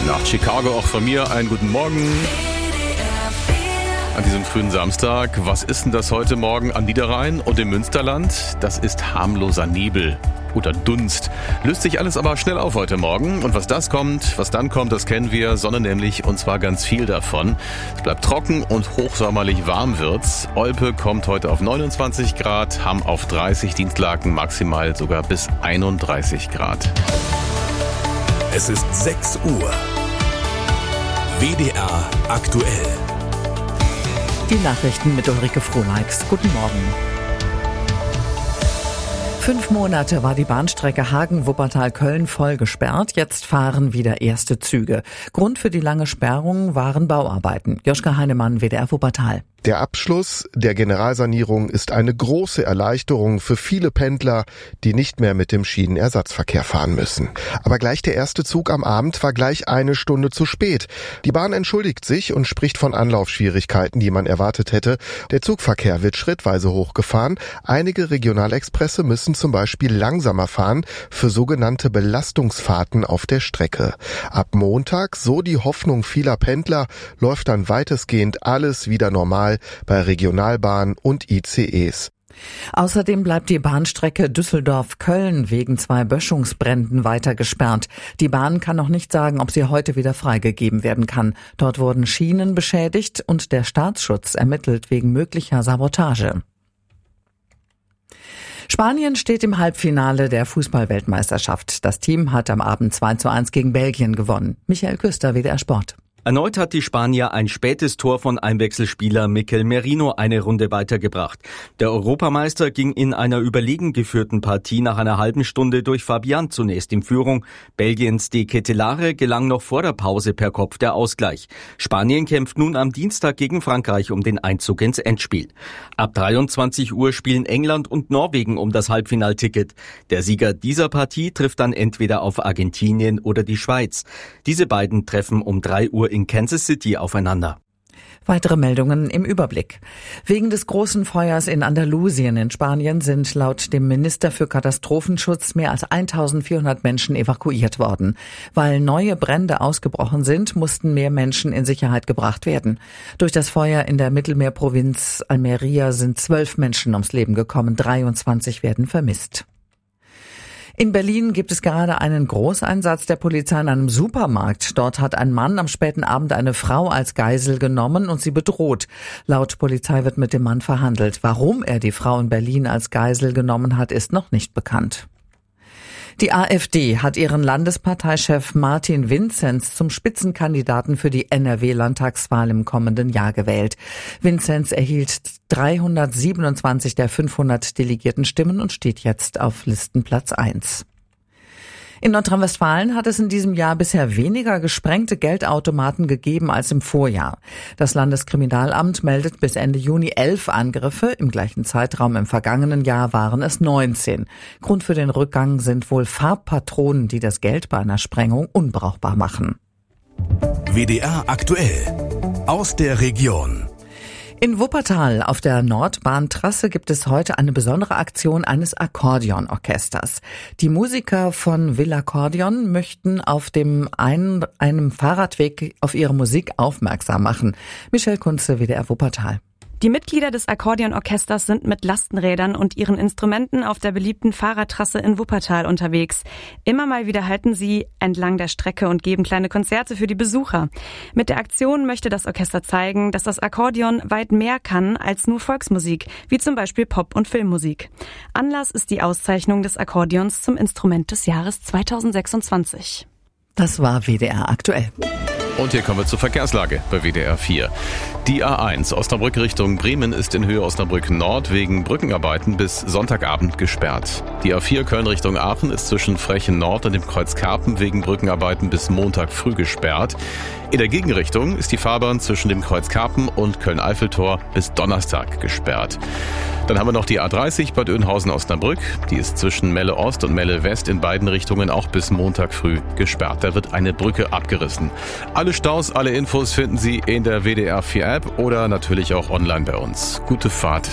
Nach Chicago auch von mir einen guten Morgen. An diesem frühen Samstag, was ist denn das heute Morgen am Niederrhein und im Münsterland? Das ist harmloser Nebel oder Dunst. Löst sich alles aber schnell auf heute Morgen. Und was dann kommt, das kennen wir. Sonne nämlich, und zwar ganz viel davon. Es bleibt trocken und hochsommerlich warm wird's. Olpe kommt heute auf 29 Grad, Hamm auf 30, Dienstlaken maximal sogar bis 31 Grad. Es ist 6 Uhr. WDR aktuell. Die Nachrichten mit Ulrike Frohneichs. Guten Morgen. 5 Monate war die Bahnstrecke Hagen-Wuppertal-Köln voll gesperrt. Jetzt fahren wieder erste Züge. Grund für die lange Sperrung waren Bauarbeiten. Joschka Heinemann, WDR Wuppertal. Der Abschluss der Generalsanierung ist eine große Erleichterung für viele Pendler, die nicht mehr mit dem Schienenersatzverkehr fahren müssen. Aber gleich der erste Zug am Abend war gleich 1 Stunde zu spät. Die Bahn entschuldigt sich und spricht von Anlaufschwierigkeiten, die man erwartet hätte. Der Zugverkehr wird schrittweise hochgefahren. Einige Regionalexpresse müssen zum Beispiel langsamer fahren für sogenannte Belastungsfahrten auf der Strecke. Ab Montag, so die Hoffnung vieler Pendler, läuft dann weitestgehend alles wieder normal bei Regionalbahnen und ICEs. Außerdem bleibt die Bahnstrecke Düsseldorf-Köln wegen 2 Böschungsbränden weiter gesperrt. Die Bahn kann noch nicht sagen, ob sie heute wieder freigegeben werden kann. Dort wurden Schienen beschädigt und der Staatsschutz ermittelt wegen möglicher Sabotage. Spanien steht im Halbfinale der Fußball-Weltmeisterschaft. Das Team hat am Abend 2:1 gegen Belgien gewonnen. Michael Küster, WDR Sport. Erneut hat die Spanier ein spätes Tor von Einwechselspieler Mikel Merino eine Runde weitergebracht. Der Europameister ging in einer überlegen geführten Partie nach einer halben Stunde durch Fabian zunächst in Führung. Belgiens De Ketelaere gelang noch vor der Pause per Kopf der Ausgleich. Spanien kämpft nun am Dienstag gegen Frankreich um den Einzug ins Endspiel. Ab 23 Uhr spielen England und Norwegen um das Halbfinalticket. Der Sieger dieser Partie trifft dann entweder auf Argentinien oder die Schweiz. Diese beiden treffen um 3 Uhr in Kansas City aufeinander. Weitere Meldungen im Überblick. Wegen des großen Feuers in Andalusien in Spanien sind laut dem Minister für Katastrophenschutz mehr als 1400 Menschen evakuiert worden. Weil neue Brände ausgebrochen sind, mussten mehr Menschen in Sicherheit gebracht werden. Durch das Feuer in der Mittelmeerprovinz Almería sind 12 Menschen ums Leben gekommen, 23 werden vermisst. In Berlin gibt es gerade einen Großeinsatz der Polizei in einem Supermarkt. Dort hat ein Mann am späten Abend eine Frau als Geisel genommen und sie bedroht. Laut Polizei wird mit dem Mann verhandelt. Warum er die Frau in Berlin als Geisel genommen hat, ist noch nicht bekannt. Die AfD hat ihren Landesparteichef Martin Vinzenz zum Spitzenkandidaten für die NRW-Landtagswahl im kommenden Jahr gewählt. Vinzenz erhielt 327 der 500 delegierten Stimmen und steht jetzt auf Listenplatz 1. In Nordrhein-Westfalen hat es in diesem Jahr bisher weniger gesprengte Geldautomaten gegeben als im Vorjahr. Das Landeskriminalamt meldet bis Ende Juni 11 Angriffe. Im gleichen Zeitraum im vergangenen Jahr waren es 19. Grund für den Rückgang sind wohl Farbpatronen, die das Geld bei einer Sprengung unbrauchbar machen. WDR aktuell. Aus der Region. In Wuppertal auf der Nordbahntrasse gibt es heute eine besondere Aktion eines Akkordeonorchesters. Die Musiker von Villaccordion möchten auf einem Fahrradweg auf ihre Musik aufmerksam machen. Michelle Kunze, WDR Wuppertal. Die Mitglieder des Akkordeonorchesters sind mit Lastenrädern und ihren Instrumenten auf der beliebten Fahrradtrasse in Wuppertal unterwegs. Immer mal wieder halten sie entlang der Strecke und geben kleine Konzerte für die Besucher. Mit der Aktion möchte das Orchester zeigen, dass das Akkordeon weit mehr kann als nur Volksmusik, wie zum Beispiel Pop- und Filmmusik. Anlass ist die Auszeichnung des Akkordeons zum Instrument des Jahres 2026. Das war WDR aktuell. Und hier kommen wir zur Verkehrslage bei WDR 4. Die A1 Osnabrück Richtung Bremen ist in Höhe Osnabrück Nord wegen Brückenarbeiten bis Sonntagabend gesperrt. Die A4 Köln Richtung Aachen ist zwischen Frechen Nord und dem Kreuz Karpen wegen Brückenarbeiten bis Montag früh gesperrt. In der Gegenrichtung ist die Fahrbahn zwischen dem Kreuz Karpen und Köln-Eiffeltor bis Donnerstag gesperrt. Dann haben wir noch die A30 Bad Oeynhausen-Osnabrück. Die ist zwischen Melle Ost und Melle West in beiden Richtungen auch bis Montag früh gesperrt. Da wird eine Brücke abgerissen. Alle Staus, alle Infos finden Sie in der WDR 4 App oder natürlich auch online bei uns. Gute Fahrt.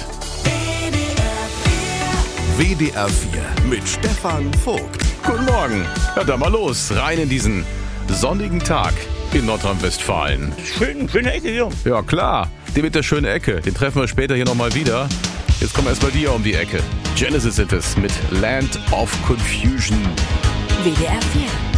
WDR 4 mit Stefan Vogt. Guten Morgen. Ja, dann mal los. Rein in diesen sonnigen Tag in Nordrhein-Westfalen. Schöne Ecke hier. Ja klar, den mit der schönen Ecke, den treffen wir später hier nochmal wieder. Jetzt kommen wir erst bei dir um die Ecke. Genesis sind es mit Land of Confusion. WDR 4